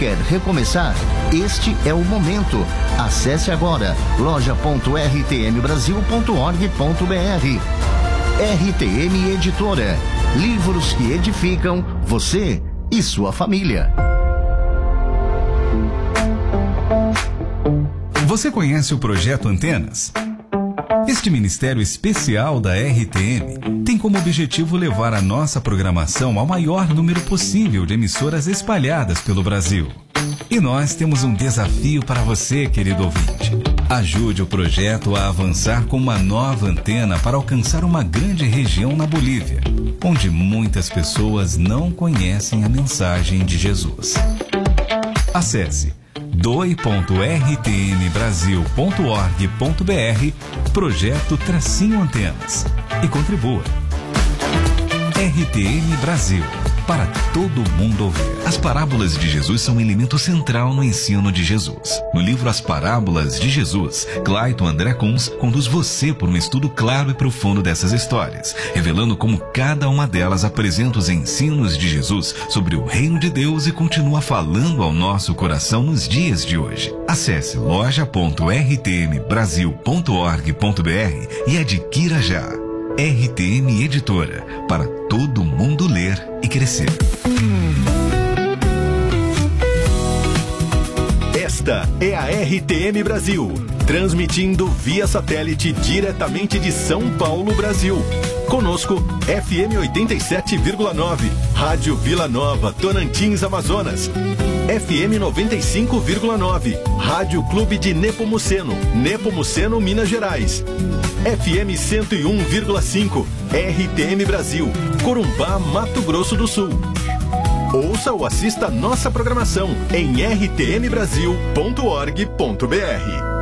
quer recomeçar? Este é o momento. Acesse agora loja.rtmbrasil.org.br. RTM Editora. Livros que edificam você e sua família. Você conhece o Projeto Antenas? Este ministério especial da RTM tem como objetivo levar a nossa programação ao maior número possível de emissoras espalhadas pelo Brasil. E nós temos um desafio para você, querido ouvinte. Ajude o projeto a avançar com uma nova antena para alcançar uma grande região na Bolívia, onde muitas pessoas não conhecem a mensagem de Jesus. Acesse doe.rtmbrasil.org.br Projeto-Antenas e contribua. RTM Brasil, para todo mundo ouvir. As parábolas de Jesus são um elemento central no ensino de Jesus. No livro As Parábolas de Jesus, Clayton André Kunz conduz você por um estudo claro e profundo dessas histórias, revelando como cada uma delas apresenta os ensinos de Jesus sobre o reino de Deus e continua falando ao nosso coração nos dias de hoje. Acesse loja.rtmbrasil.org.br e adquira já. RTM Editora, para todo mundo ler e crescer. Esta é a RTM Brasil, transmitindo via satélite diretamente de São Paulo, Brasil. Conosco, FM 87,9, Rádio Vila Nova, Tonantins, Amazonas. FM 95,9, Rádio Clube de Nepomuceno, Nepomuceno, Minas Gerais. FM 101,5, RTM Brasil, Corumbá, Mato Grosso do Sul. Ouça ou assista nossa programação em rtmbrasil.org.br.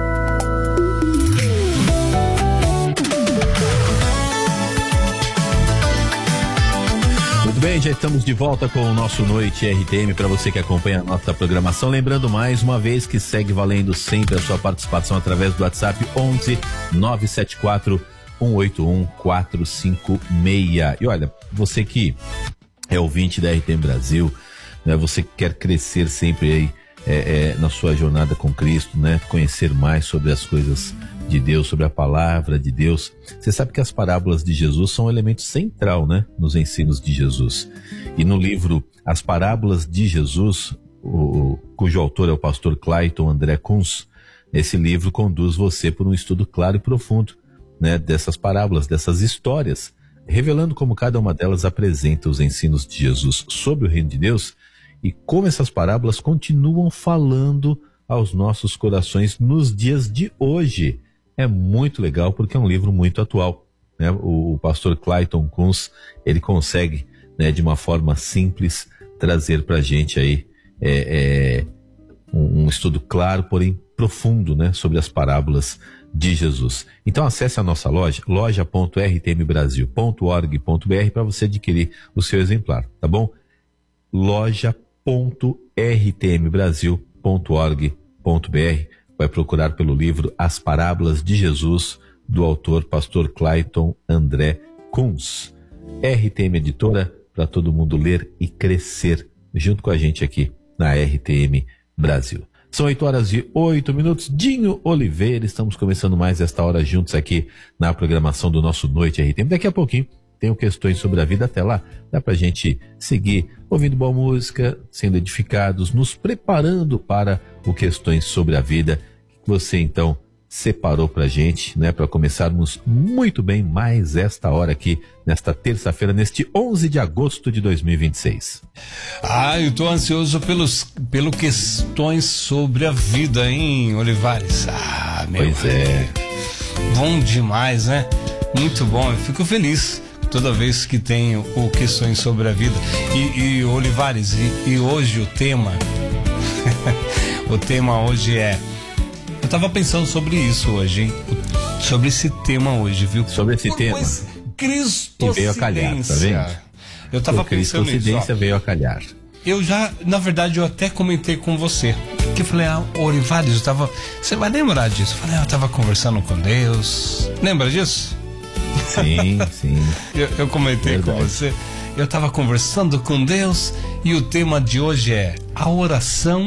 Muito bem, já estamos de volta com o nosso Noite RTM para você que acompanha a nossa programação. Lembrando mais uma vez que segue valendo sempre a sua participação através do WhatsApp 11 974 181 456. E olha, você que é ouvinte da RTM Brasil, né, você que quer crescer sempre aí na sua jornada com Cristo, né, conhecer mais sobre as coisas de Deus, sobre a palavra de Deus. Você sabe que as parábolas de Jesus são um elemento central, né, nos ensinos de Jesus. E no livro As Parábolas de Jesus, cujo autor é o pastor Clayton André Kunz, esse livro conduz você por um estudo claro e profundo, né, dessas parábolas, dessas histórias, revelando como cada uma delas apresenta os ensinos de Jesus sobre o reino de Deus e como essas parábolas continuam falando aos nossos corações nos dias de hoje. É muito legal porque é um livro muito atual, né? O pastor Clayton Kunz, ele consegue, né, de uma forma simples trazer para a gente aí um estudo claro, porém profundo, né, sobre as parábolas de Jesus. Então acesse a nossa loja, loja.rtmbrasil.org.br para você adquirir o seu exemplar, tá bom? loja.rtmbrasil.org.br. Vai procurar pelo livro As Parábolas de Jesus, do autor pastor Clayton André Kunz. RTM Editora, para todo mundo ler e crescer junto com a gente aqui na RTM Brasil. São 8h08. Dinho Oliveira, estamos começando mais esta hora juntos aqui na programação do nosso Noite RTM. Daqui a pouquinho tem questões sobre a vida. Até lá, dá pra gente seguir ouvindo boa música, sendo edificados, nos preparando para o Questões sobre a Vida, que você então separou pra gente, né, para começarmos muito bem mais esta hora aqui, nesta terça-feira, neste 11 de agosto de 2026. Eu tô ansioso pelo Questões sobre a Vida, hein, Olivares? Meu pois é. Bom demais, né? Muito bom, eu fico feliz toda vez que tem o Questões sobre a Vida. E Olivares, e hoje o tema o tema hoje é, eu tava pensando sobre isso hoje, hein? Sobre esse tema hoje, viu? Sobre esse tema. Cristocidência. E veio a calhar, tá vendo? Eu tava pensando nisso. Cristocidência veio a calhar. Eu já, na verdade, eu até comentei com você. Que eu falei, Olivares, você vai lembrar disso? Eu falei, eu tava conversando com Deus. Lembra disso? Sim, sim. Eu comentei verdade com você. Eu tava conversando com Deus e o tema de hoje é a oração